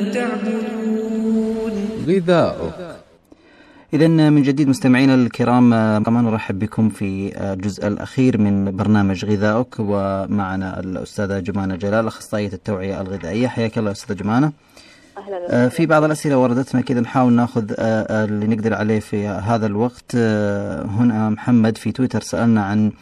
تعبدون. غذاؤك. إذن من جديد مستمعينا الكرام، كمان نرحب بكم في الجزء الأخير من برنامج غذاؤك، ومعنا الأستاذة جمانة جلال، أخصائية التوعية الغذائية. حياك الله أستاذة جمانة. أهلا. في بعض الأسئلة وردتنا كذا نحاول ناخذ اللي نقدر عليه في هذا الوقت. هنا محمد في تويتر سألنا عن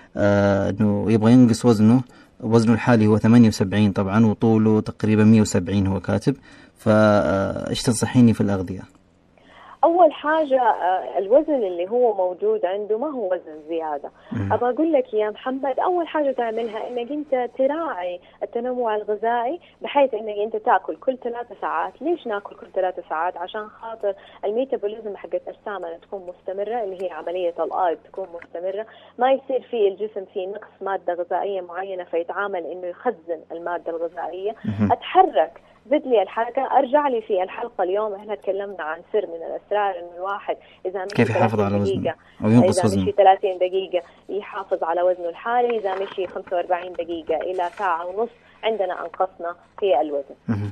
أنه يبغى ينقص وزنه الحالي هو 78 طبعا، وطوله تقريبا 170 هو كاتب، فإيش تنصحيني في الأغذية؟ أول حاجة الوزن اللي هو موجود عنده ما هو وزن زيادة. أبغى أقول لك يا محمد، أول حاجة تعملها إنك أنت تراعي التنوع الغذائي، بحيث إنك أنت تأكل كل 3 ساعات. ليش نأكل كل 3 ساعات؟ عشان خاطر الميتابوليزم حقت أجسامنا تكون مستمرة، اللي هي عملية الأيض تكون مستمرة، ما يصير في الجسم في نقص مادة غذائية معينة فيتعامل إنه يخزن المادة الغذائية. أتحرك، زد لي الحركة، أرجع لي في الحلقة اليوم إحنا تكلمنا عن سر من الأسرار إنه الواحد إذا مشي كيف يحافظ على وزنه أو ينقص وزنه، إذا مشي 30 دقيقة يحافظ على وزنه الحالي، إذا مشي 45 دقيقة إلى ساعة ونص عندنا أنقصنا في الوزن.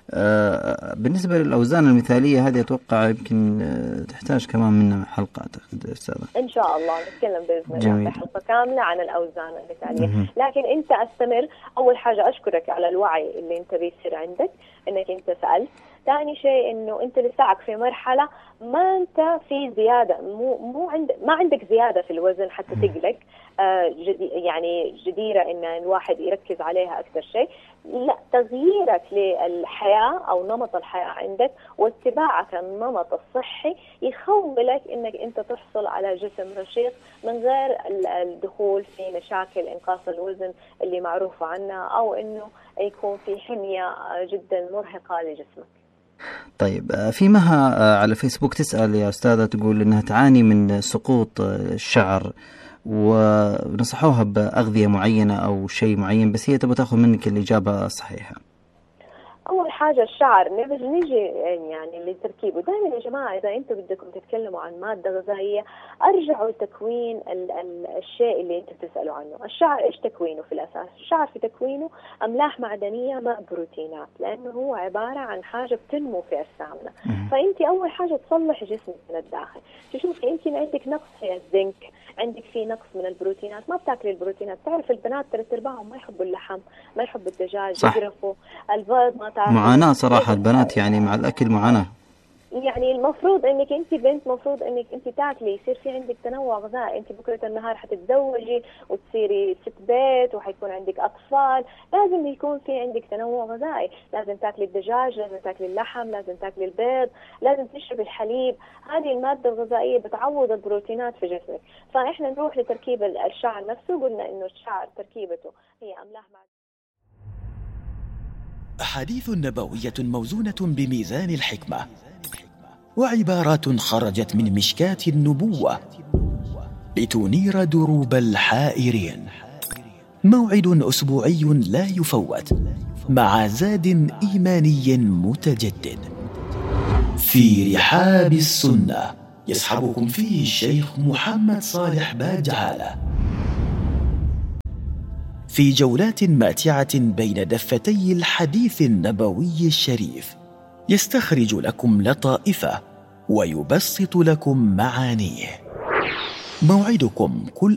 بالنسبة للأوزان المثالية هذه أتوقع يمكن تحتاج كمان منا حلقة أعتقد أستاذة. إن شاء الله نتكلم بإذن الله في حلقة كاملة عن الأوزان المثالية. لكن أنت استمر. أول حاجة أشكرك على الوعي اللي أنت بيصير عندك إنك أنت سألت. ثاني شيء إنه أنت لساعك في مرحلة ما أنت في زيادة، ما عندك زيادة في الوزن حتى تقلق. يعني جديرة إن الواحد يركز عليها أكثر شيء. لا، تغييرك للحياة أو نمط الحياة عندك واتباعك النمط الصحي يخولك إنك أنت تحصل على جسم رشيق من غير الدخول في مشاكل إنقاص الوزن اللي معروفة عنها، أو إنه يكون في حمية جدا مرهقة لجسمك. طيب، في مها على فيسبوك تسأل يا أستاذة، تقول إنها تعاني من سقوط الشعر، ونصحوها بأغذية معينة أو شيء معين، بس هي تبغى تأخذ منك الإجابة الصحيحة. أول حاجة الشعر نيجي يعني لتركيبه. دائما يا جماعة إذا أنتم بدكم تتكلموا عن مادة غذائية أرجعوا لتكوين الشيء اللي أنتم تسألوا عنه. الشعر إيش تكوينه في الأساس؟ الشعر في تكوينه أملاح معدنية مع بروتينات، لأنه هو عبارة عن حاجة بتنمو في أجسامنا. فأنت أول حاجة تصلح جسمك من الداخل. تشوفي أنت عندك نقص في الزنك، عندك في نقص من البروتينات، ما بتاكلي البروتينات. تعرف البنات 3/4 ما يحبوا اللحم، ما يحبوا الدجاج، يقرفوا البيض، ما تعرف. معاناة صراحة البنات يعني مع الأكل معاناة. يعني المفروض انك انت بنت، مفروض انك انت تاكلي، يصير في عندك تنوع غذائي. انت بكرة النهار حتتزوجي وتصيري ست بيت وحيكون عندك اطفال، لازم يكون في عندك تنوع غذائي. لازم تاكلي الدجاج، لازم تاكلي اللحم، لازم تاكلي البيض، لازم تشربي الحليب. هذه المادة الغذائية بتعوض البروتينات في جسمك. فاحنا نروح لتركيب الشعر نفسه. قلنا انه الشعر تركيبته هي املاح معدنية. أحاديث نبوية موزونة بميزان الحكمة، وعبارات خرجت من مشكاة النبوة لتنير دروب الحائرين. موعد أسبوعي لا يفوت مع زاد إيماني متجدد في رحاب السنة، يصحبكم فيه الشيخ محمد صالح باجعالة في جولات ماتعة بين دفتي الحديث النبوي الشريف، يستخرج لكم لطائفه ويبسط لكم معانيه. موعدكم كل